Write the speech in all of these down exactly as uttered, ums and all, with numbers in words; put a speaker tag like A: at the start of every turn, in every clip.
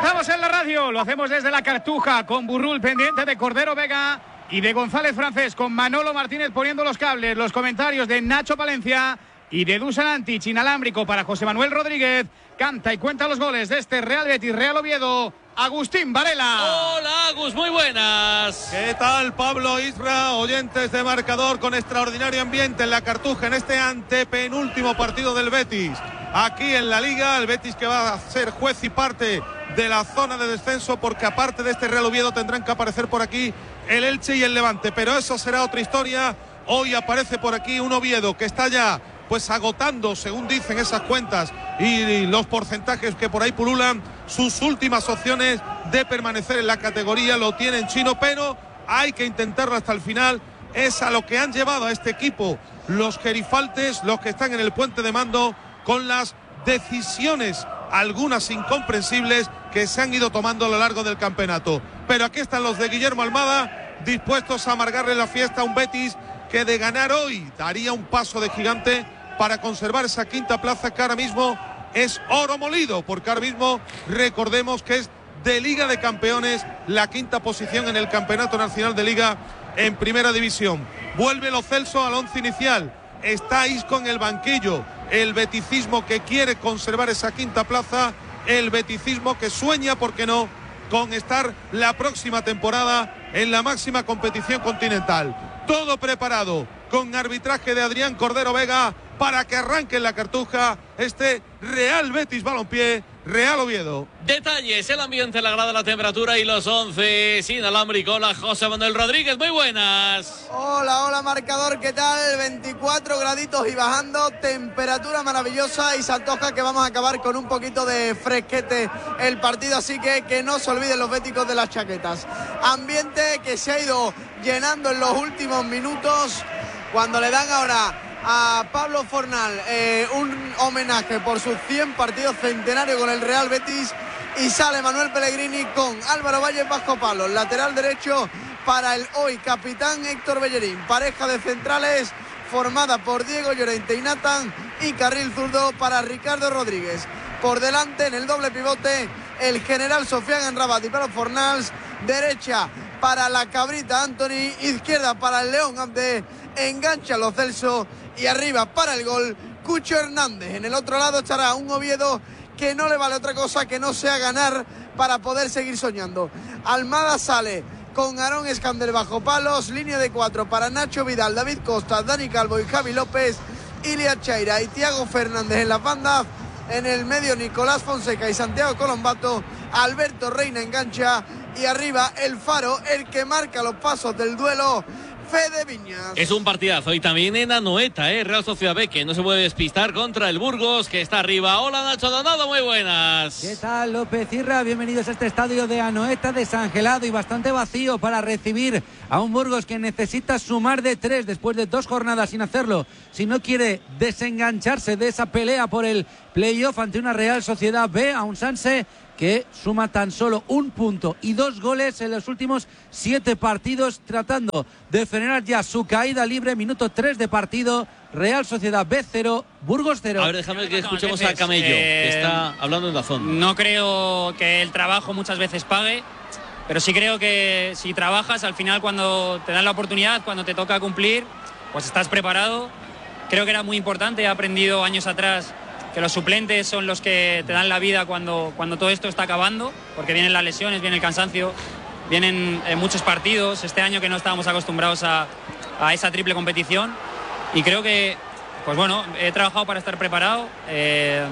A: Comenzamos en la radio, lo hacemos desde la Cartuja con Burrul pendiente de Cordero Vega y de González Francés, con Manolo Martínez poniendo los cables, los comentarios de Nacho Palencia y de Dusan Antich, inalámbrico para José Manuel Rodríguez. Canta y cuenta los goles de este Real Betis Real Oviedo, Agustín Varela.
B: Hola Agus, muy buenas.
C: ¿Qué tal Pablo, Isra, oyentes de Marcador, con extraordinario ambiente en la Cartuja en este antepenúltimo partido del Betis? Aquí en la Liga, el Betis que va a ser juez y parte de la zona de descenso, porque aparte de este Real Oviedo tendrán que aparecer por aquí el Elche y el Levante, pero eso será otra historia. Hoy aparece por aquí un Oviedo que está ya pues agotando, según dicen esas cuentas y los porcentajes que por ahí pululan, sus últimas opciones de permanecer en la categoría. Lo tienen Chino, pero hay que intentarlo hasta el final. Es a lo que han llevado a este equipo los gerifaltes, los que están en el puente de mando, con las decisiones, algunas incomprensibles, que se han ido tomando a lo largo del campeonato. Pero aquí están los de Guillermo Almada, dispuestos a amargarle la fiesta a un Betis que de ganar hoy daría un paso de gigante para conservar esa quinta plaza, que ahora mismo es oro molido, porque ahora mismo recordemos que es de Liga de Campeones la quinta posición en el Campeonato Nacional de Liga en Primera División. Vuelve Lo Celso al once inicial, está Isco en el banquillo, el beticismo que quiere conservar esa quinta plaza, el beticismo que sueña, ¿por qué no?, con estar la próxima temporada en la máxima competición continental. Todo preparado con arbitraje de Adrián Cordero Vega para que arranque en la Cartuja este Real Betis Balompié Real Oviedo.
B: Detalles, el ambiente, la grada, la temperatura y los once sin alámbrico. Hola José Manuel Rodríguez, muy buenas.
D: Hola, hola Marcador, ¿qué tal? veinticuatro graditos y bajando, temperatura maravillosa, y se antoja que vamos a acabar con un poquito de fresquete el partido, así que que no se olviden los béticos de las chaquetas. Ambiente que se ha ido llenando en los últimos minutos, cuando le dan ahora a Pablo Fornal eh, un homenaje por sus cien partidos centenarios con el Real Betis, y sale Manuel Pellegrini con Álvaro Valle bajo palos, lateral derecho para el hoy capitán Héctor Bellerín, pareja de centrales formada por Diego Llorente y Nathan, y carril zurdo para Ricardo Rodríguez. Por delante en el doble pivote el general Sofian Amrabat y Pablo Fornals, derecha para la cabrita Anthony, izquierda para el León Abde, engancha Lo Celso, y arriba para el gol Cucho Hernández. En el otro lado estará un Oviedo que no le vale otra cosa que no sea ganar para poder seguir soñando. Almada sale con Aarón Escandel bajo palos, línea de cuatro para Nacho Vidal, David Costa, Dani Calvo y Javi López, Ilia Chaira y Thiago Fernández en las bandas. En el medio Nicolás Fonseca y Santiago Colombato, Alberto Reina engancha, y arriba el Faro, el que marca los pasos del duelo, Fede Viñas.
B: Es un partidazo, y también en Anoeta, ¿eh? Real Sociedad B, que no se puede despistar contra el Burgos, que está arriba. Hola Nacho Donado, muy buenas.
E: ¿Qué tal, López Irra? Bienvenidos a este estadio de Anoeta, desangelado y bastante vacío, para recibir a un Burgos que necesita sumar de tres después de dos jornadas sin hacerlo, si no quiere desengancharse de esa pelea por el playoff ante una Real Sociedad B, a un Sanse que suma tan solo un punto y dos goles en los últimos siete partidos, tratando de frenar ya su caída libre. Minuto tres de partido, Real Sociedad B cero, Burgos cero.
B: A ver, déjame que escuchemos a Camello, eh, que está hablando en Dazón.
F: No creo que el trabajo muchas veces pague, pero sí creo que si trabajas, al final cuando te dan la oportunidad, cuando te toca cumplir, pues estás preparado. Creo que era muy importante, he aprendido años atrás que los suplentes son los que te dan la vida cuando, cuando todo esto está acabando, porque vienen las lesiones, viene el cansancio, vienen eh, muchos partidos, este año que no estábamos acostumbrados a, a esa triple competición, y creo que, pues bueno, he trabajado para estar preparado, eh,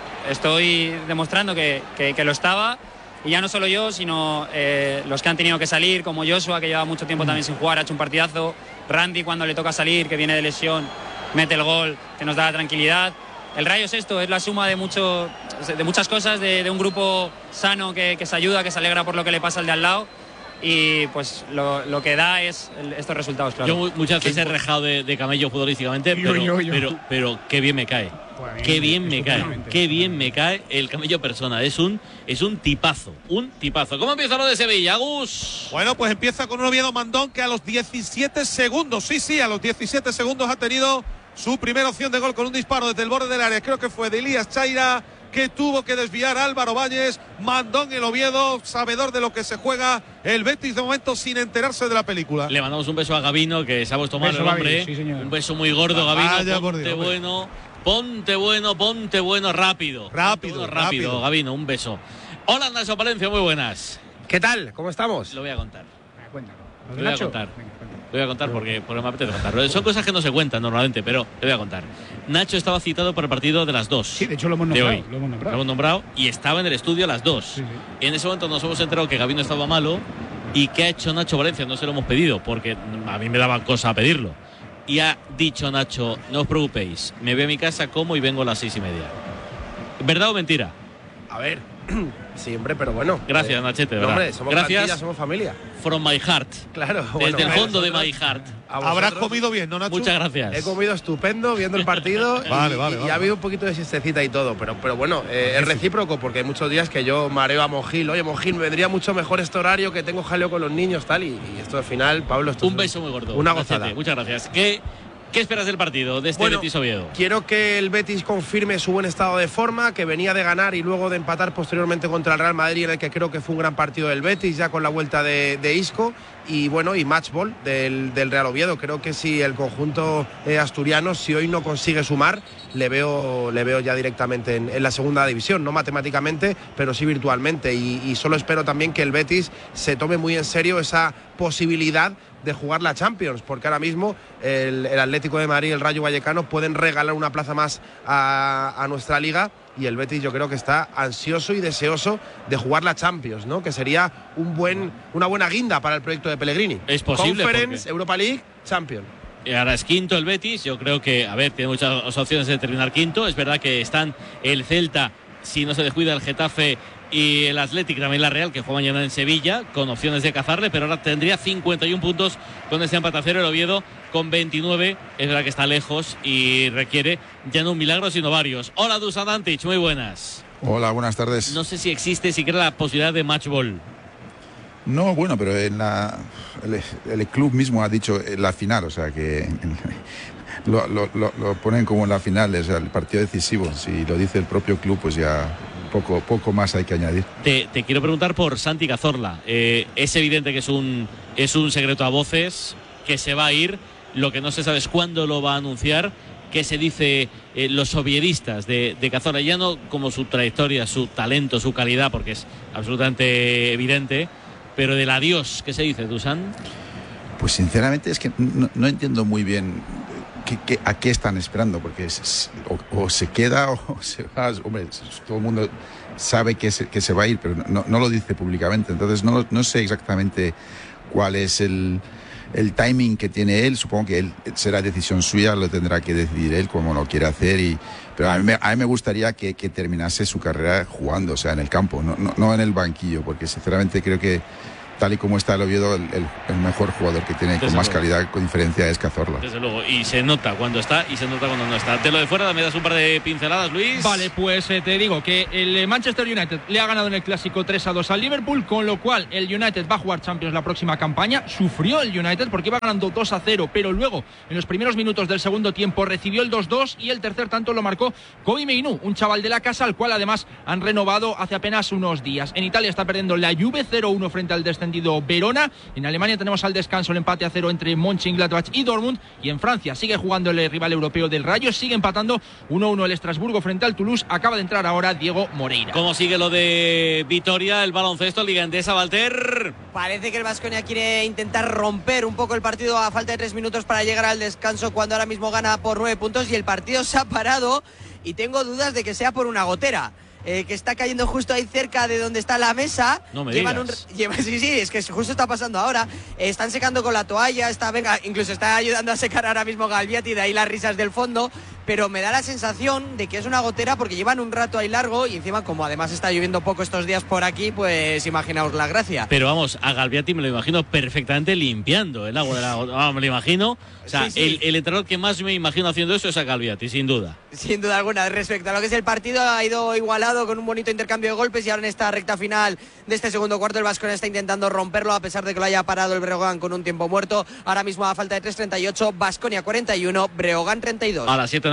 F: estoy demostrando que, que, que lo estaba, y ya no solo yo, sino eh, los que han tenido que salir, como Joshua, que lleva mucho tiempo también sin jugar, ha hecho un partidazo, Randy cuando le toca salir, que viene de lesión, mete el gol, que nos da la tranquilidad. El Rayo es esto, es la suma de, mucho, de muchas cosas, de, de un grupo sano que, que se ayuda, que se alegra por lo que le pasa al de al lado, y pues lo, lo que da es el, estos resultados, claro.
B: Yo muchas veces he rejado de, de Camello futbolísticamente, pero, yo, yo, yo. pero, pero qué bien me cae. Pues bien, qué bien me cae, qué bien me cae el Camello persona, es un, es un tipazo, un tipazo. ¿Cómo empieza lo de Sevilla, Gus?
C: Bueno, pues empieza con un Oviedo Mandón que a los diecisiete segundos, sí, sí, a los diecisiete segundos ha tenido su primera opción de gol con un disparo desde el borde del área. Creo que fue de Elías Chaira, que tuvo que desviar Álvaro Valles, mandó en el Oviedo, sabedor de lo que se juega el Betis de momento sin enterarse de la película.
B: Le mandamos un beso a Gabino, que se ha puesto mal el hombre.
A: Sí,
B: un beso muy gordo, Gabino. Vaya, ponte Dios, bueno, ponte bueno, ponte bueno, rápido.
C: Rápido,
B: bueno, rápido, rápido, Gabino, un beso. Hola, Nacho Palencia, muy buenas.
G: ¿Qué tal? ¿Cómo estamos?
B: Lo voy a contar.
A: Cuéntalo.
B: Lo voy a contar. Lo voy a contar porque, porque me apetece contarlo. Son cosas que no se cuentan normalmente, pero le voy a contar. Nacho estaba citado para el partido de las dos.
A: Sí, de hecho lo hemos nombrado. Lo hemos nombrado.
B: Lo hemos nombrado y estaba en el estudio a las dos. Sí, sí. En ese momento nos hemos enterado que Gabino estaba malo. ¿Y qué ha hecho Nacho Valencia? No se lo hemos pedido porque a mí me daba cosa pedirlo. Y ha dicho Nacho, no os preocupéis, me voy a mi casa, como y vengo a las seis y media. ¿Verdad o mentira?
G: A ver, sí, hombre, pero bueno.
B: Gracias, eh, Nachete, ¿verdad?
G: Hombre, somos
B: Gracias.
G: Plantilla, somos familia.
B: From my heart.
G: Claro.
B: Desde
G: bueno,
B: el fondo de my heart.
C: Habrás comido bien, ¿no, Nacho?
B: Muchas gracias.
G: He comido estupendo viendo el partido. y,
C: vale, vale,
G: y,
C: vale.
G: y ha habido un poquito de siestecita y todo, pero, pero bueno, eh, es recíproco porque hay muchos días que yo mareo a Mojil. Oye, Mojil, me vendría mucho mejor este horario, que tengo jaleo con los niños, tal. Y, y esto al final, Pablo, esto
B: un
G: es
B: beso muy gordo.
G: Una gozada.
B: Nachete, muchas gracias. ¿Qué, ¿Qué esperas del partido, de este
G: bueno,
B: Betis Oviedo?
G: Quiero que el Betis confirme su buen estado de forma, que venía de ganar y luego de empatar posteriormente contra el Real Madrid, en el que creo que fue un gran partido del Betis, ya con la vuelta de, de Isco. Y bueno, y match ball del, del Real Oviedo. Creo que si el conjunto eh, asturiano, si hoy no consigue sumar, le veo, le veo ya directamente en, en la segunda división, no matemáticamente, pero sí virtualmente. Y, y solo espero también que el Betis se tome muy en serio esa posibilidad de jugar la Champions, porque ahora mismo el, el Atlético de Madrid y el Rayo Vallecano pueden regalar una plaza más a, a nuestra liga, y el Betis yo creo que está ansioso y deseoso de jugar la Champions, ¿no? Que sería un buen, una buena guinda para el proyecto de Pellegrini.
B: Es posible.
G: Conference,
B: porque...
G: Europa League, Champions.
B: Y ahora es quinto el Betis, yo creo que, a ver, tiene muchas opciones de terminar quinto. Es verdad que están el Celta, si no se descuida, el Getafe y el Athletic, también la Real, que juega mañana en Sevilla, con opciones de cazarle, pero ahora tendría cincuenta y un puntos con ese empate a cero. El Oviedo con veintinueve, es verdad que está lejos y requiere ya no un milagro, sino varios. Hola, Dusan Antic, muy buenas.
H: Hola, buenas tardes.
B: No sé si existe siquiera la posibilidad de match ball.
H: No, bueno, pero en la, el, el club mismo ha dicho en la final, o sea que lo, lo, lo, lo ponen como en la final, es el partido decisivo. Si lo dice el propio club, pues ya poco, poco más hay que añadir.
B: Te, te quiero preguntar por Santi Cazorla. Eh, es evidente que es un, es un secreto a voces, que se va a ir. Lo que no se sabe es cuándo lo va a anunciar. ¿Qué se dice eh, los oviedistas de, de Cazorla? Ya no como su trayectoria, su talento, su calidad, porque es absolutamente evidente, pero del adiós, ¿qué se dice, Dusan?
H: Pues sinceramente es que no, no entiendo muy bien qué, qué, a qué están esperando, porque es, o, o se queda o se va. Hombre, todo el mundo sabe que se, que se va a ir, pero no, no lo dice públicamente. Entonces no, no sé exactamente cuál es el, el timing que tiene él. Supongo que él será decisión suya, lo tendrá que decidir él como lo quiere hacer. Y, pero a mí, a mí me gustaría que, que terminase su carrera jugando, o sea, en el campo, no, no, no en el banquillo, porque sinceramente creo que tal y como está el Oviedo, el, el, el mejor jugador que tiene, desde con más luego. calidad, con diferencia, es Cazorla.
B: Desde luego, y se nota cuando está y se nota cuando no está. De lo de fuera, me das un par de pinceladas, Luis.
I: Vale, pues eh, te digo que el Manchester United le ha ganado en el Clásico tres a dos al Liverpool, con lo cual el United va a jugar Champions la próxima campaña. Sufrió el United porque iba ganando dos a cero, pero luego, en los primeros minutos del segundo tiempo, recibió el dos dos y el tercer tanto lo marcó Kobe Mainoo, un chaval de la casa, al cual además han renovado hace apenas unos días. En Italia está perdiendo la Juve cero uno frente al descendido Verona. En Alemania tenemos al descanso el empate a cero entre Mönchengladbach y Dortmund, y en Francia sigue jugando el rival europeo del Rayo, sigue empatando uno uno el Estrasburgo frente al Toulouse. Acaba de entrar ahora Diego Moreira.
B: ¿Cómo sigue lo de Vitoria, el baloncesto, Liga Endesa, Valter?
D: Parece que el Baskonia quiere intentar romper un poco el partido a falta de tres minutos para llegar al descanso, cuando ahora mismo gana por nueve puntos y el partido se ha parado, y tengo dudas de que sea por una gotera. Eh, que está cayendo justo ahí cerca de donde está la mesa.
B: No me
D: Llevan
B: digas.
D: Un, lleva, sí, sí, es que justo está pasando ahora. Eh, están secando con la toalla, está, venga, incluso está ayudando a secar ahora mismo Galviati, de ahí las risas del fondo. Pero me da la sensación de que es una gotera porque llevan un rato ahí largo, y encima, como además está lloviendo poco estos días por aquí, pues imaginaos la gracia.
B: Pero vamos, a Galviati me lo imagino perfectamente limpiando el agua de la gotera. Vamos, me lo imagino. O sea,
D: sí, sí.
B: El, el entrenador que más me imagino haciendo eso es a Galviati, sin duda.
D: Sin duda alguna. Respecto a lo que es el partido, ha ido igualado con un bonito intercambio de golpes, y ahora en esta recta final de este segundo cuarto el Baskonia está intentando romperlo, a pesar de que lo haya parado el Breogán con un tiempo muerto. Ahora mismo a falta de tres treinta y ocho, Baskonia cuarenta y uno, Breogán treinta y dos.
B: A las siete en el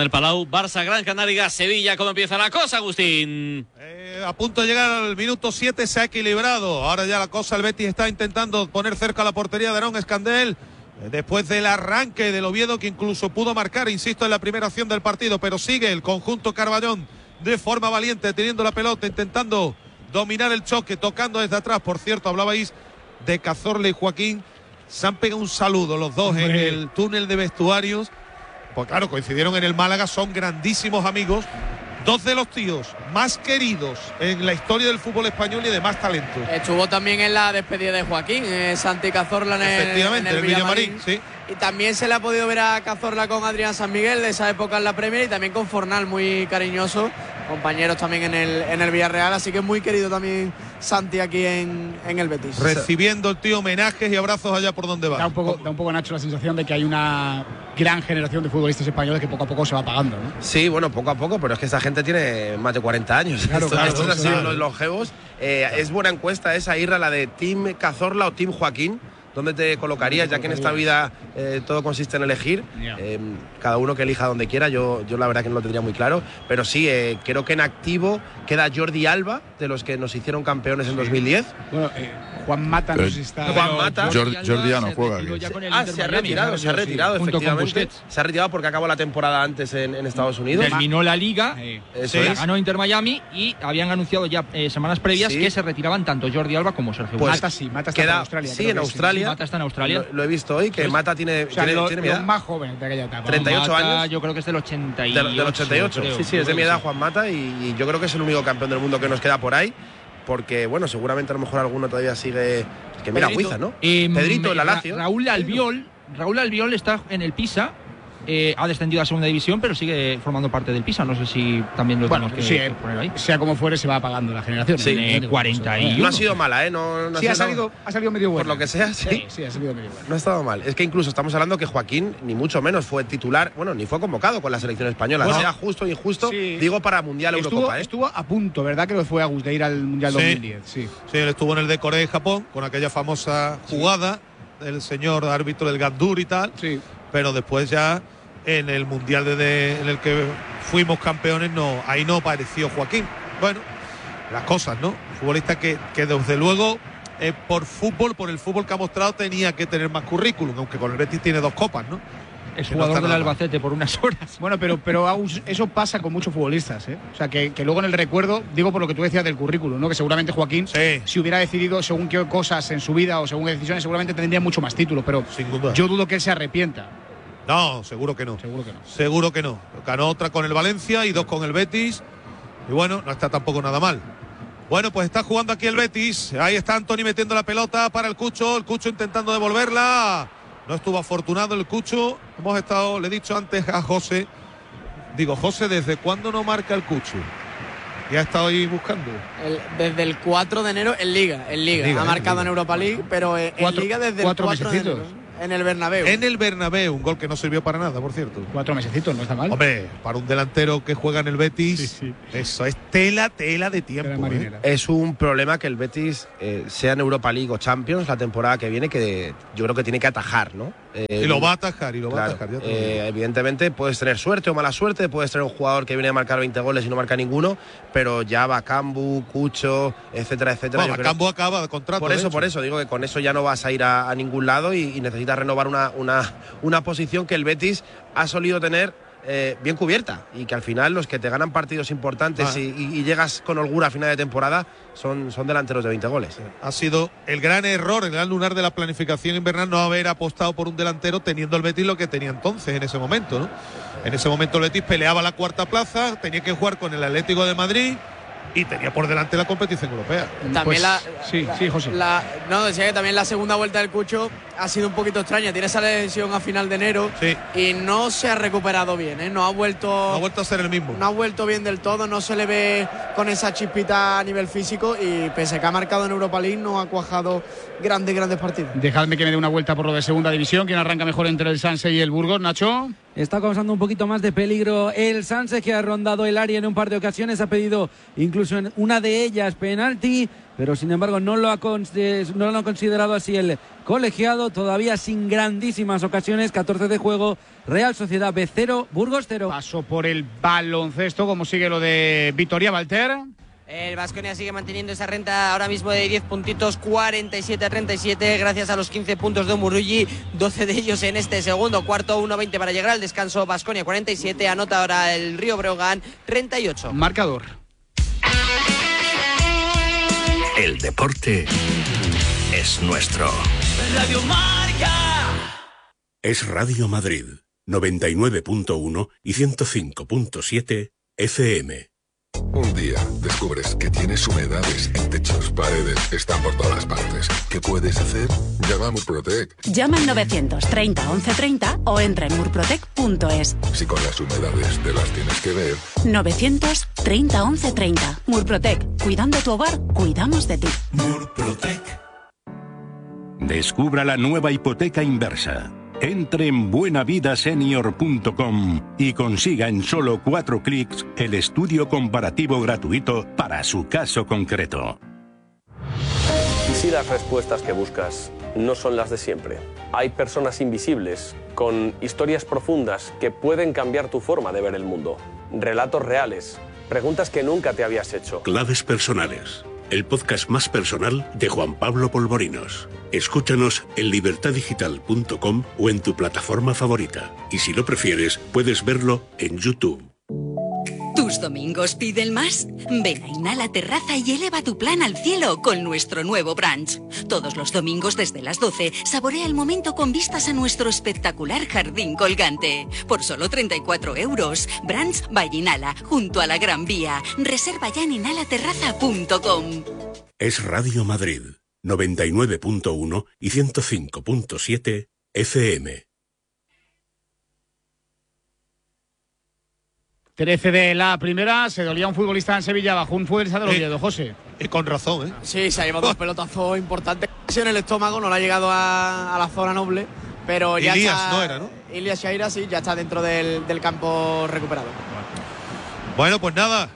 B: el Palau. Barça, Gran Canaria, Sevilla. ¿Cómo empieza la cosa, Agustín?
C: Eh, a punto de llegar al minuto siete, se ha equilibrado. Ahora ya la cosa, el Betis está intentando poner cerca la portería de Aarón Escandel. Después del arranque del Oviedo, que incluso pudo marcar, insisto, en la primera acción del partido, pero sigue el conjunto Carballón de forma valiente, teniendo la pelota, intentando dominar el choque, tocando desde atrás. Por cierto, hablabais de Cazorla y Joaquín. Se han pegado un saludo los dos en el túnel de vestuarios. Pues claro, coincidieron en el Málaga, son grandísimos amigos. Dos de los tíos más queridos en la historia del fútbol español y de más talento.
D: Estuvo también en la despedida de Joaquín, eh, Santi Cazorla en el,
C: Efectivamente,
D: en el
C: Villamarín,
D: Villamarín. Sí. Y también se le ha podido ver a Cazorla con Adrián San Miguel de esa época en la Premier, y también con Fornal, muy cariñoso, compañeros también en el, en el Villarreal, así que muy querido también Santi aquí en, en el Betis.
C: Recibiendo el tío homenajes y abrazos allá por donde va.
A: Da un poco, da un poco, Nacho, la sensación de que hay una gran generación de futbolistas españoles que poco a poco se va apagando, ¿no?
G: Sí, bueno, poco a poco, pero es que esta gente tiene más de cuarenta años.
A: Claro,
G: Estos,
A: claro,
G: estos han sido
A: claro.
G: los longevos. Eh, es buena encuesta esa, Irra, la de Team Cazorla o Team Joaquín. ¿Dónde te colocarías? Ya que en esta vida eh, todo consiste en elegir.
A: Yeah.
G: Eh, cada uno que elija donde quiera. Yo, yo la verdad que no lo tendría muy claro. Pero sí, eh, creo que en activo queda Jordi Alba, de los que nos hicieron campeones en sí. dos mil diez.
A: Bueno, eh, Juan Mata no sé si está.
G: Juan Mata.
H: Jordi, Jordi ya no juega.
G: Ah, se ha retirado, se ha retirado, efectivamente. Se ha retirado porque acabó la temporada antes en, en Estados Unidos.
I: Terminó la liga,
G: Eso
I: la
G: es.
I: ganó Inter Miami y habían anunciado ya eh, semanas previas
G: Sí.
I: que se retiraban tanto Jordi Alba como Sergio
G: Pues
A: Mata sí, Mata está
G: queda,
A: en Australia.
G: sí,
A: creo
G: en
A: que
G: Australia.
I: Sí, Mata está en Australia.
G: Lo, lo he visto hoy, que
I: Pues,
G: Mata tiene,
A: O sea,
G: tiene,
A: lo-
G: tiene mi
A: los
G: edad.
A: más jóvenes de aquella etapa.
G: treinta y ocho
I: Mata,
G: años.
I: Yo creo que es del ochenta y ocho.
G: Del, del ochenta y ocho,
I: creo.
G: sí, sí, es de mi edad Juan Mata, y, y yo creo que es el único campeón del mundo que nos queda por ahí, porque bueno, seguramente a lo mejor alguno todavía sigue, que mira
D: Pedrito.
G: Huiza, ¿no?
I: Eh,
G: Pedrito, el
I: Ra-
G: Alacio.
I: Raúl Albiol, Raúl Albiol está en el Pisa. Eh, ha descendido a segunda división, pero sigue formando parte del Pisa. No sé si también lo
A: Bueno,
I: tenemos que,
A: sí,
I: que
A: eh,
I: poner ahí.
A: sea como fuere, se va apagando la generación.
G: Sí,
A: ¿eh?
I: eh, cuarenta y
G: No ha sido mala, ¿eh? No, no
A: Sí, ha
G: sido-
A: salido, ha salido medio bueno.
G: Por lo que sea, sí.
A: Sí, sí, ha salido medio bueno.
G: No ha estado mal. Es que incluso estamos hablando que Joaquín, ni mucho menos, fue titular, bueno, ni fue convocado con la selección española.
A: Bueno,
G: sea justo o injusto,
A: sí.
G: digo para Mundial
A: Estuvo,
G: Eurocopa, ¿eh?
A: estuvo a punto, ¿verdad? Que lo fue Agus de ir al Mundial
C: Sí.
A: dos mil diez. Sí.
C: Sí, él estuvo en el de Corea y Japón, con aquella famosa jugada del señor árbitro del Gandur y tal.
A: Sí.
C: Pero después ya en el Mundial de, de- en el que fuimos campeones, no, ahí no apareció Joaquín. Bueno, las cosas, ¿no? Futbolista que, que desde luego eh, por fútbol, por el fútbol que ha mostrado, tenía que tener más currículum, aunque con el Betis tiene dos copas, ¿no?
I: Es
C: que no
I: jugador
C: está
I: del
C: nada mal.
I: Albacete por unas horas.
A: Bueno, pero, pero Agus, eso pasa con muchos futbolistas, ¿eh? O sea, que, que luego en el recuerdo, digo por lo que tú decías del currículum, ¿no? Que seguramente Joaquín,
C: Sí.
A: si hubiera decidido según qué cosas en su vida o según qué decisiones, seguramente tendría mucho más títulos, pero
C: Sin duda.
A: yo dudo que él se arrepienta.
C: No, seguro que no.
A: Seguro que no.
C: Seguro que no. Ganó otra con el Valencia y dos con el Betis. Y bueno, no está tampoco nada mal. Bueno, pues está jugando aquí el Betis. Ahí está Antoni metiendo la pelota para el Cucho. El Cucho intentando devolverla. No estuvo afortunado el Cucho. Hemos estado, le he dicho antes a José. Digo, José, ¿desde cuándo no marca el Cucho? Ya ha estado ahí buscando.
D: El- desde el cuatro de enero en Liga, en Liga.
C: Liga,
D: ha
C: en
D: marcado
C: Liga.
D: en Europa League, pero eh, en
A: Cuatro-
D: Liga desde el
A: cuatro
D: cuatro de
A: mesecitos.
D: enero. En el Bernabéu.
C: En el Bernabéu, un gol que no sirvió para nada, por cierto.
A: Cuatro mesecitos, no está mal.
C: Hombre, para un delantero que juega en el Betis,
A: Sí, sí.
C: eso es tela, tela de tiempo.
A: Era
C: ¿eh?
A: marinera.
G: Es un problema que el Betis eh, sea en Europa League o Champions la temporada que viene, que yo creo que tiene que atajar, ¿no? Eh,
C: Y lo va a atajar, y lo va
G: claro,
C: a atajar. ya te lo digo.
G: eh, evidentemente puedes tener suerte o mala suerte, puedes tener un jugador que viene a marcar veinte goles y no marca ninguno, pero ya Bakambu, Cucho, etcétera, etcétera.
C: Bueno,
G: yo creo-
C: Cambo acaba de contrato.
G: Por
C: de
G: eso,
C: hecho.
G: por eso, digo que con eso ya no vas a ir a, a ningún lado y, y necesitas renovar una, una, una posición que el Betis ha solido tener eh, bien cubierta y que al final los que te ganan partidos importantes
C: Ah.
G: y, y- y llegas con holgura a final de temporada son, son delanteros de veinte goles.
C: Ha sido el gran error, el gran lunar de la planificación invernal no haber apostado por un delantero teniendo el Betis lo que tenía entonces en ese momento, ¿no? En ese momento el Betis peleaba la cuarta plaza, tenía que jugar con el Atlético de Madrid y tenía por delante la competición europea.
D: También
A: Pues,
D: la,
A: sí,
D: la-
A: sí, José.
D: la- no, decía que también la segunda vuelta del Cucho ha sido un poquito extraña. Tiene esa lesión a final de enero
C: Sí,
D: y no se ha recuperado bien, ¿eh? No ha vuelto.
C: no ha vuelto a ser el mismo.
D: No ha vuelto bien del todo, no se le ve con esa chispita a nivel físico y pese a que ha marcado en Europa League no ha cuajado grandes, grandes partidos.
A: Dejadme que me dé una vuelta por lo de segunda división. ¿Quién arranca mejor entre el Sanse y el Burgos, Nacho?
E: está causando un poquito más de peligro el Sanse, que ha rondado el área en un par de ocasiones, ha pedido incluso en una de ellas penalti, pero sin embargo no lo ha, no lo ha considerado así el colegiado, todavía sin grandísimas ocasiones. Catorce de juego, Real Sociedad B cero, Burgos cero.
A: Paso por el baloncesto, como sigue lo de Vitoria, Valter.
J: El Baskonia sigue manteniendo esa renta ahora mismo de diez puntitos, cuarenta y siete a treinta y siete, gracias a los quince puntos de Umurruyi, doce de ellos en este segundo cuarto, uno veinte para llegar al descanso. Baskonia cuarenta y siete, anota ahora el Río Breogán treinta y ocho.
A: Marcador.
K: El deporte es nuestro.
L: Radio Marca.
K: Es Radio Madrid, noventa y nueve punto uno y ciento cinco punto siete F M.
M: Un día descubres que tienes humedades en techos, paredes, están por todas partes. ¿Qué puedes hacer? Llama a Murprotec.
N: Llama al novecientos treinta once treinta o entra en murprotec punto es.
M: Si con las humedades te las tienes que ver.
N: novecientos treinta once treinta. Murprotec. Cuidando tu hogar, cuidamos de ti.
K: Murprotec.
O: Descubra la nueva hipoteca inversa. Entre en buenavidasenior punto com y consiga en solo cuatro clics el estudio comparativo gratuito para su caso concreto.
P: ¿Y si las respuestas que buscas no son las de siempre? Hay personas invisibles, con historias profundas que pueden cambiar tu forma de ver el mundo. Relatos reales, preguntas que nunca te habías hecho.
K: Claves personales. El podcast más personal de Juan Pablo Polvorinos. Escúchanos en libertad digital punto com o en tu plataforma favorita. Y si lo prefieres, puedes verlo en YouTube.
Q: ¿Tus domingos piden más? Ven a Inhala Terraza y eleva tu plan al cielo con nuestro nuevo brunch. Todos los domingos desde las doce, saborea el momento con vistas a nuestro espectacular jardín colgante. Por solo treinta y cuatro euros. Brunch by Inhala, junto a la Gran Vía. Reserva ya en inhala terraza punto com.
K: Es Radio Madrid, noventa y nueve punto uno y ciento cinco punto siete F M.
A: trece de la primera, se dolía un futbolista en Sevilla bajo un futbolista del Oviedo, José.
C: Y con razón, ¿eh?
D: Sí, se ha llevado dos pelotazos importantes en el estómago, no le ha llegado a, a la zona noble, pero ya
C: Ilias
D: está,
C: no era, ¿no?
D: Ilias Shaira sí, ya está dentro del, del campo recuperado.
C: Bueno, pues nada,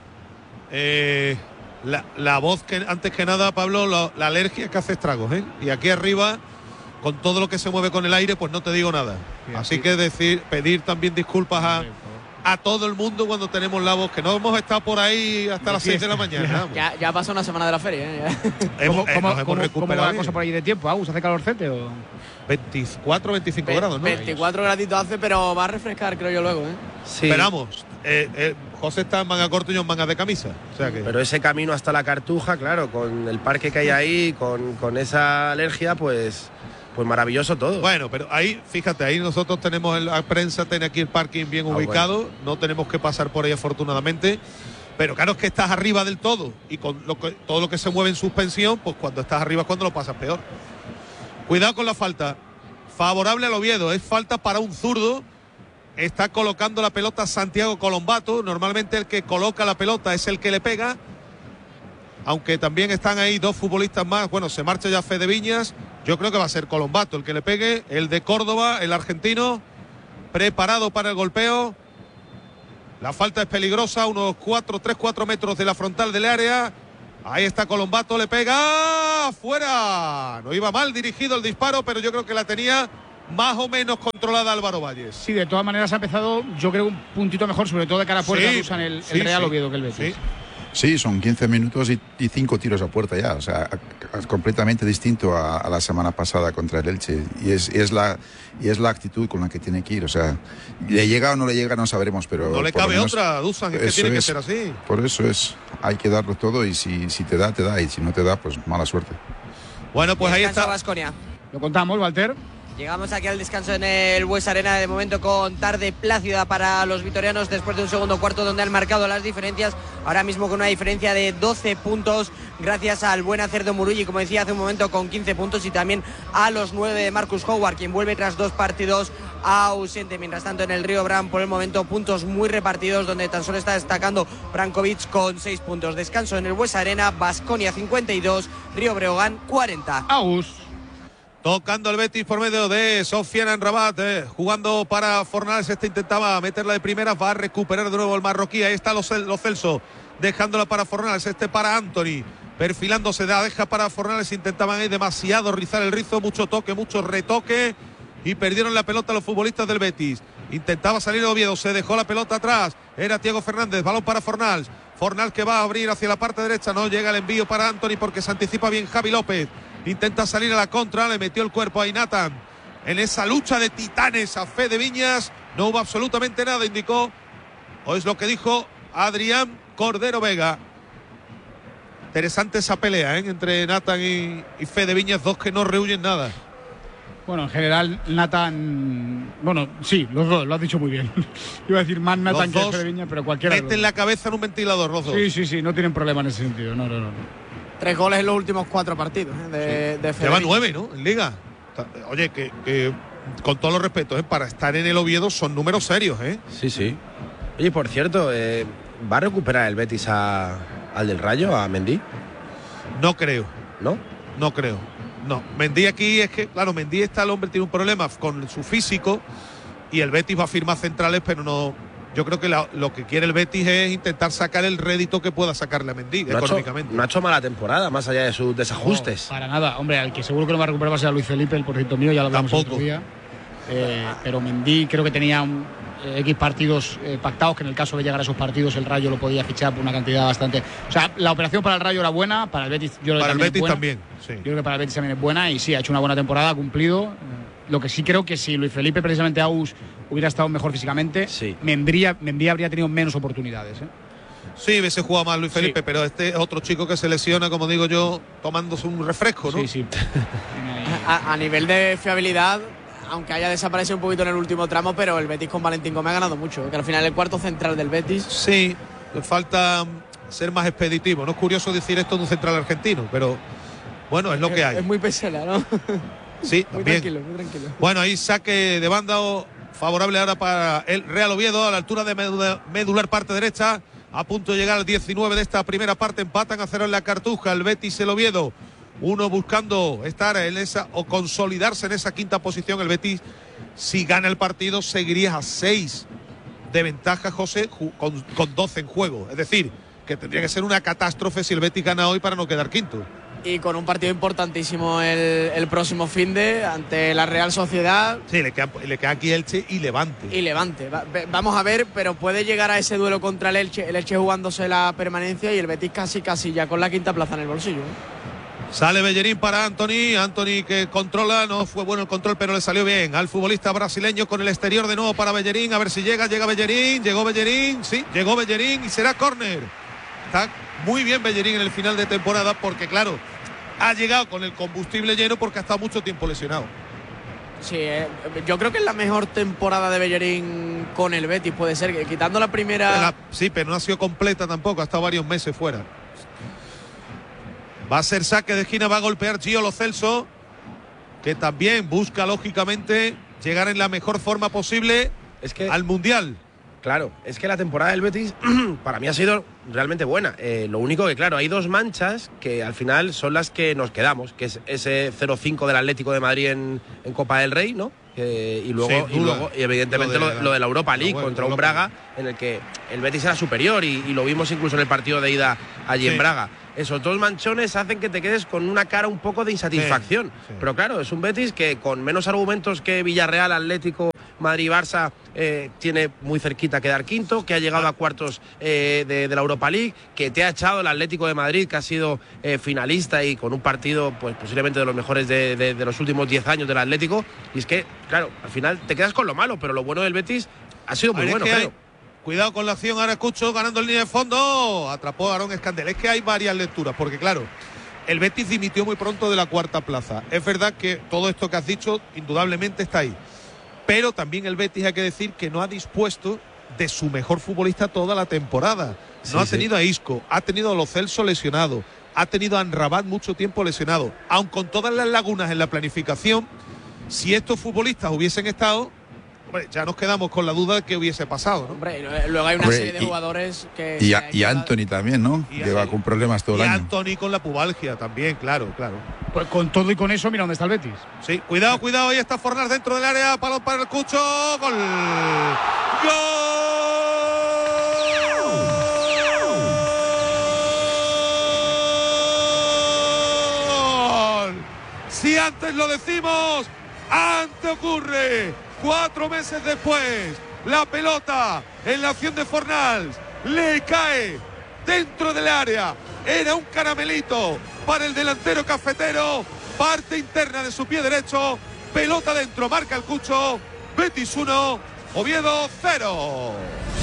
C: eh, la, la voz que antes que nada, Pablo, la, la alergia que hace estragos, ¿eh? Y aquí arriba, con todo lo que se mueve con el aire, pues no te digo nada. Sí, así sí. que decir, pedir también disculpas a... a todo el mundo cuando tenemos la voz, que no hemos estado por ahí hasta de las seis de la mañana.
D: Ya, ya pasó una semana de la feria, ¿eh?
A: ¿Cómo,
C: eh,
A: cómo,
C: hemos
A: cómo, ¿Cómo va la cosa por ahí de tiempo? ¿Agus, hace calorcete o...?
C: veinticuatro, veinticinco Ve, grados, ¿no?
D: veinticuatro graditos hace, pero va a refrescar, creo yo, luego, ¿eh?
C: Sí. Esperamos. Eh, eh, José está en manga corto y yo en manga de camisa. O sea que...
G: Pero ese camino hasta la Cartuja, claro, con el parque que hay ahí, con, con esa alergia, pues... Pues maravilloso todo.
C: Bueno, pero ahí, fíjate, ahí nosotros tenemos la prensa, tiene aquí el parking bien ah, ubicado, bueno. No tenemos que pasar por ahí afortunadamente, pero claro, es que estás arriba del todo y con lo que, todo lo que se mueve en suspensión, pues cuando estás arriba es cuando lo pasas peor. Cuidado con la falta, favorable al Oviedo, es falta para un zurdo, está colocando la pelota Santiago Colombato, normalmente el que coloca la pelota es el que le pega, aunque también están ahí dos futbolistas más, bueno, se marcha ya Fede Viñas. Yo creo que va a ser Colombato el que le pegue, el de Córdoba, el argentino, preparado para el golpeo. La falta es peligrosa, unos cuatro, tres, cuatro metros de la frontal del área. Ahí está Colombato, le pega, fuera. No iba mal dirigido el disparo, pero yo creo que la tenía más o menos controlada Álvaro Valles.
A: Sí, de todas maneras ha empezado, yo creo, un puntito mejor, sobre todo de cara a puerta, sí, usan el, sí, el Real sí, Oviedo que el Betis.
H: Sí. Sí, son quince minutos y, y cinco tiros a puerta ya, o sea, a, a, completamente distinto a, a la semana pasada contra el Elche. Y es, es la, y es la actitud con la que tiene que ir, o sea, le llega o no le llega no sabremos, pero...
C: No le cabe menos, otra, Dusan, es que tiene es, que ser así.
H: Por eso es, hay que darlo todo y si, si te da, te da, y si no te da, pues mala suerte.
C: Bueno, pues ahí está.
J: Baskonia.
A: Lo contamos, Walter.
J: Llegamos aquí al descanso en el Bues Arena, de momento con tarde plácida para los vitorianos después de un segundo cuarto donde han marcado las diferencias, ahora mismo con una diferencia de doce puntos gracias al buen hacer de Umurruyi, como decía hace un momento, con quince puntos, y también a los nueve de Marcus Howard, quien vuelve tras dos partidos ausente. Mientras tanto, en el Río Bran, por el momento, puntos muy repartidos, donde tan solo está destacando Brankovic con seis puntos. Descanso en el Bues Arena, Baskonia cincuenta y dos, Río Breogán cuarenta.
A: Aus.
C: Tocando el Betis por medio de Sofiane Amrabat, eh, jugando para Fornals. Este intentaba meterla de primera, va a recuperar de nuevo el marroquí. Ahí está Lo Celso, dejándola para Fornals. Este para Anthony, perfilándose, da, deja para Fornals. Intentaban ahí demasiado rizar el rizo, mucho toque, mucho retoque, y perdieron la pelota los futbolistas del Betis. Intentaba salir Oviedo, se dejó la pelota atrás. Era Thiago Fernández, balón para Fornals. Fornals que va a abrir hacia la parte derecha, no llega el envío para Anthony porque se anticipa bien Javi López. Intenta salir a la contra, le metió el cuerpo a Nathan. En esa lucha de titanes a Fede Viñas no hubo absolutamente nada, indicó, o es lo que dijo Adrián Cordero Vega. Interesante esa pelea, ¿eh? Entre Nathan y, y Fede Viñas, dos que no rehuyen nada.
A: Bueno, en general, Nathan... Bueno, sí, los dos, lo has dicho muy bien. Iba a decir más Nathan que Fede Viñas, pero cualquiera.
C: Meten la cabeza en un ventilador, los dos.
A: Sí, sí, sí, no tienen problema en ese sentido. No, no, no.
D: Tres goles en los últimos cuatro partidos ¿eh? de,
C: sí.
D: de Fede
C: Lleva
D: Viñas.
C: nueve, ¿no? En Liga. Oye, que, que con todos los respetos, ¿eh? Para estar en el Oviedo son números serios, ¿eh?
G: Sí, sí. Oye, por cierto, eh, ¿va a recuperar el Betis a, al del Rayo, a Mendy?
C: No creo.
G: ¿No?
C: No creo. No. Mendy aquí es que, claro, Mendy está, el hombre tiene un problema con su físico y el Betis va a firmar centrales, pero no... Yo creo que la, lo que quiere el Betis es intentar sacar el rédito que pueda sacarle a Mendy
G: no
C: económicamente.
G: Ha hecho, no ha hecho mala temporada, más allá de sus desajustes.
A: No, para nada. Hombre, al que seguro que no va a recuperar va a ser a Luis Felipe, el porcito mío, ya lo hablamos el otro día. Eh, pero Mendy creo que tenía un, eh, X partidos eh, pactados, que en el caso de llegar a esos partidos el Rayo lo podía fichar por una cantidad bastante... O sea, la operación para el Rayo era buena, para el Betis yo creo que
C: para
A: también
C: el Betis
A: es buena.
C: también, sí.
A: Yo creo que para el Betis también es buena y sí, ha hecho una buena temporada, ha cumplido. Lo que sí creo que si Luis Felipe, precisamente Aus, hubiera estado mejor físicamente, sí. Mendy, Mendy habría tenido menos oportunidades, ¿eh?
C: Sí, hubiese jugado más Luis Felipe, sí. Pero este es otro chico que se lesiona, como digo yo, tomándose un refresco, ¿no?
A: Sí, sí.
D: a, a nivel de fiabilidad, aunque haya desaparecido un poquito en el último tramo, pero el Betis con Valentín Gómez ha ganado mucho, que al final el cuarto central del Betis.
C: Sí, le falta ser más expeditivo. No es curioso decir esto de un central argentino, pero bueno, es lo que hay.
D: Es muy pesela, ¿no?
C: Sí,
D: muy
C: también.
D: tranquilo, muy tranquilo.
C: Bueno, ahí saque de banda favorable ahora para el Real Oviedo a la altura de medular parte derecha. A punto de llegar al diecinueve de esta primera parte. Empatan a cero en la Cartuja el Betis y el Oviedo. Uno buscando estar en esa o consolidarse en esa quinta posición. El Betis, si gana el partido, seguiría a seis de ventaja, José, con, con doce en juego. Es decir, que tendría que ser una catástrofe si el Betis gana hoy para no quedar quinto.
D: Y con un partido importantísimo el, el próximo finde ante la Real Sociedad.
C: Sí, le queda, le queda aquí Elche y Levante.
D: Y Levante. Va, vamos a ver, pero puede llegar a ese duelo contra el Elche, el Elche jugándose la permanencia y el Betis casi casi ya con la quinta plaza en el bolsillo, ¿eh?
C: Sale Bellerín para Anthony, Anthony que controla, no fue bueno el control pero le salió bien al futbolista brasileño con el exterior de nuevo para Bellerín, a ver si llega, llega Bellerín, llegó Bellerín, sí, llegó Bellerín y será córner. Está muy bien Bellerín en el final de temporada porque claro, ha llegado con el combustible lleno porque ha estado mucho tiempo lesionado.
D: Sí, eh, yo creo que es la mejor temporada de Bellerín con el Betis, puede ser, que quitando la primera...
C: La, sí, pero no ha sido completa tampoco, ha estado varios meses fuera. Va a ser saque de esquina, va a golpear Gio Lo Celso, que también busca lógicamente llegar en la mejor forma posible
G: es que,
C: al Mundial.
G: Claro, es que la temporada del Betis para mí ha sido realmente buena. Eh, lo único que, claro, hay dos manchas que al final son las que nos quedamos, que es ese cero cinco del Atlético de Madrid en, en Copa del Rey, ¿no? Eh, y, luego,
C: sí,
G: y luego, y evidentemente, lo de, lo, lo de la Europa League bueno, contra un Braga, en el que el Betis era superior y, y lo vimos incluso en el partido de ida allí sí. en Braga. Esos dos manchones hacen que te quedes con una cara un poco de insatisfacción. Sí, sí. Pero claro, es un Betis que con menos argumentos que Villarreal, Atlético, Madrid y Barça eh, tiene muy cerquita quedar quinto, que ha llegado a cuartos eh, de, de la Europa League, que te ha echado el Atlético de Madrid, que ha sido eh, finalista y con un partido pues posiblemente de los mejores de, de, de los últimos diez años del Atlético. Y es que, claro, al final te quedas con lo malo, pero lo bueno del Betis ha sido muy bueno, creo.
C: Cuidado con la acción, ahora Cucho ganando en línea de fondo, atrapó a Aarón Escandel. Es que hay varias lecturas, porque claro, el Betis dimitió muy pronto de la cuarta plaza. Es verdad que todo esto que has dicho, indudablemente está ahí. Pero también el Betis, hay que decir, que no ha dispuesto de su mejor futbolista toda la temporada. No sí, ha tenido sí. a Isco, ha tenido a Lo Celso lesionado, ha tenido a Amrabat mucho tiempo lesionado. Aun con todas las lagunas en la planificación, si estos futbolistas hubiesen estado, Hombre, ya nos quedamos con la duda de qué hubiese pasado, ¿no?
J: Hombre, luego hay una
H: Hombre,
J: serie de
H: y,
J: jugadores que...
H: Y, a, y Anthony también, ¿no?
C: Y
H: Lleva
C: así,
H: con problemas todo
C: y
H: el año.
C: Anthony con la pubalgia también, claro, claro.
A: Pues con todo y con eso, mira dónde está el Betis.
C: Sí, cuidado, cuidado, ahí está Fornals dentro del área, balón para el Cucho, gol. ¡Gol! Si antes lo decimos, antes ocurre. Cuatro meses después, la pelota en la acción de Fornals le cae dentro del área. Era un caramelito para el delantero cafetero. Parte interna de su pie derecho. Pelota dentro, marca el Cucho. Betis uno, Oviedo cero.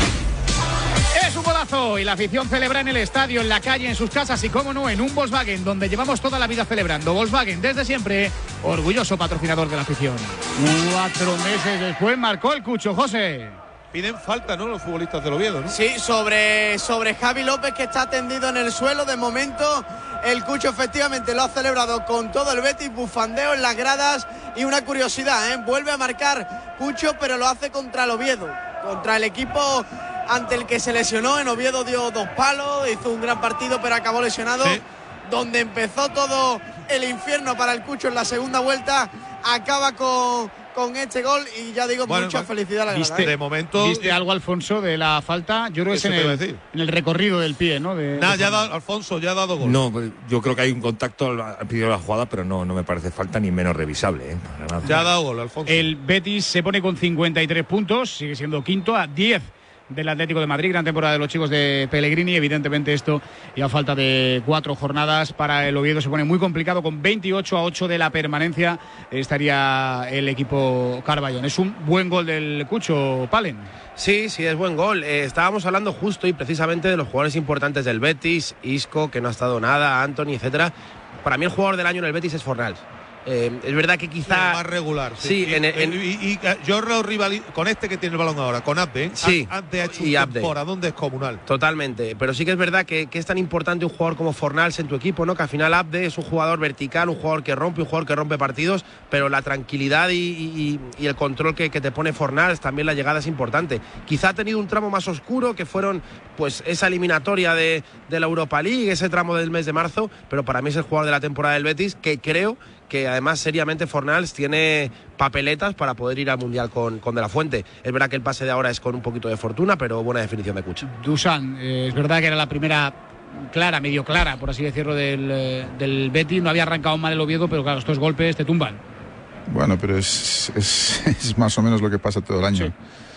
A: Es un golazo y la afición celebra en el estadio, en la calle, en sus casas y, cómo no, en un Volkswagen, donde llevamos toda la vida celebrando. Volkswagen, desde siempre, orgulloso patrocinador de la afición. Cuatro meses después marcó el Cucho, José.
C: Piden falta, ¿no? Los futbolistas del Oviedo, ¿no?
D: Sí, sobre, sobre Javi López, que está tendido en el suelo. De momento, el Cucho efectivamente lo ha celebrado con todo el Betis, bufandeo en las gradas. Y una curiosidad, ¿eh? Vuelve a marcar Cucho, pero lo hace contra el Oviedo, contra el equipo ante el que se lesionó. En Oviedo dio dos palos, hizo un gran partido, pero acabó lesionado. Sí. Donde empezó todo el infierno para el Cucho en la segunda vuelta, acaba con, con este gol y ya digo, bueno, mucha felicidad a la
A: ¿Viste,
C: de momento
A: ¿Viste algo, Alfonso, de la falta? Yo creo que es en el, en el recorrido del pie, ¿no? De,
C: Nada,
A: de
C: ya ha dado, Alfonso, ya ha dado gol.
R: No, yo creo que hay un contacto al principio de la jugada, pero no, no me parece falta ni menos revisable, ¿eh? Para nada.
C: Ya ha dado gol, Alfonso.
A: El Betis se pone con cincuenta y tres puntos, sigue siendo quinto a diez del Atlético de Madrid. Gran temporada de los chicos de Pellegrini. Evidentemente esto, y a falta de cuatro jornadas para el Oviedo, se pone muy complicado. Con veintiocho a ocho de la permanencia estaría el equipo Carballón. Es un buen gol del Cucho, Palen.
G: Sí, sí, es buen gol. Eh, estábamos hablando justo y precisamente de los jugadores importantes del Betis. Isco, que no ha estado nada, Anthony, etcétera. Para mí el jugador del año en el Betis es Fornals. Eh, es verdad que quizá...
C: más regular. Sí,
G: sí
C: y,
G: en, en...
C: y, y, y yo lo rivalizo con este que tiene el balón ahora, con Abde. ¿eh?
G: Sí,
C: Abde ha hecho
G: y
C: un temporadón descomunal.
G: Totalmente, pero sí que es verdad que, que es tan importante un jugador como Fornals en tu equipo, ¿no? Que al final Abde es un jugador vertical, un jugador que rompe, un jugador que rompe partidos, pero la tranquilidad y, y, y el control que, que te pone Fornals, también la llegada es importante. Quizá ha tenido un tramo más oscuro, que fueron pues esa eliminatoria de, de la Europa League, ese tramo del mes de marzo, pero para mí es el jugador de la temporada del Betis, que creo que además seriamente Fornals tiene papeletas para poder ir al Mundial con, con De La Fuente. Es verdad que el pase de ahora es con un poquito de fortuna, pero buena definición de Cucho.
A: Dusan, eh, es verdad que era la primera clara, medio clara, por así decirlo, del, eh, del Betis. No había arrancado mal el Oviedo, pero claro, estos golpes te tumban.
H: Bueno, pero es, es, es más o menos lo que pasa todo el año. Sí.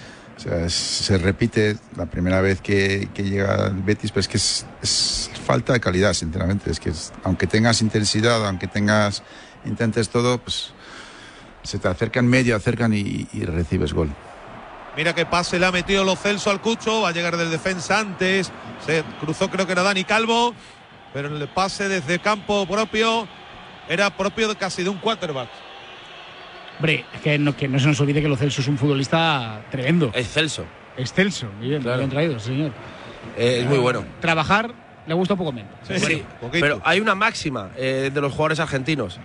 H: O sea, es, se repite la primera vez que, que llega el Betis, pero es que es, es falta de calidad, sinceramente. Es que es, aunque tengas intensidad, aunque tengas intentes todo, pues se te acercan medio, acercan y, y recibes gol.
C: Mira qué pase le ha metido Lo Celso al Cucho, va a llegar del defensa antes, se cruzó, creo que era Dani Calvo, pero el pase desde campo propio era propio de casi de un quarterback.
A: Hombre, es que no, que no se nos olvide que Lo Celso es un futbolista tremendo.
G: Excelso.
A: Excelso, muy bien, claro. Lo han traído, señor.
G: Eh, es muy bueno.
A: Trabajar le gusta un poco menos.
G: Sí, sí, pero hay una máxima eh, de los jugadores argentinos.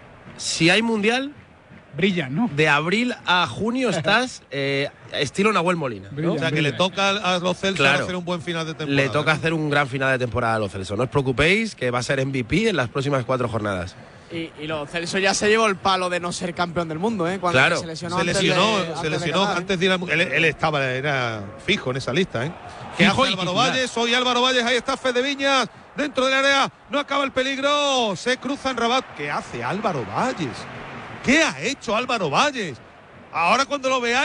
G: Si hay mundial,
A: brillan, ¿no?
G: De abril a junio estás eh, estilo Nahuel Molina, ¿no?
C: O sea que le toca a Lo Celso claro, hacer un buen final de temporada.
G: Le toca ¿no? hacer un gran final de temporada a Lo Celso. No os preocupéis, que va a ser M V P en las próximas cuatro jornadas.
D: Y, y Lo Celso ya se llevó el palo de no ser campeón del mundo, ¿eh? Cuando
G: claro.
D: se lesionó.
C: Se lesionó,
D: de,
C: se
D: antes
C: lesionó
D: de
C: antes de ir a, él, él estaba, era fijo en esa lista, ¿eh? ¿Qué hace Álvaro Valles? Hoy Álvaro Valles, ahí está Fede Viñas, dentro del área, no acaba el peligro, se cruza en Rabat. ¿Qué hace Álvaro Valles? ¿Qué ha hecho Álvaro Valles? Ahora cuando lo veáis